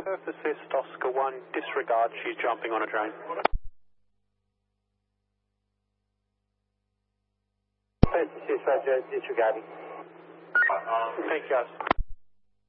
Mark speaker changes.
Speaker 1: Surf assist Oscar 1, disregard, she's jumping on a drain.
Speaker 2: Surf assist, Roger, disregarding.
Speaker 1: Thank you guys.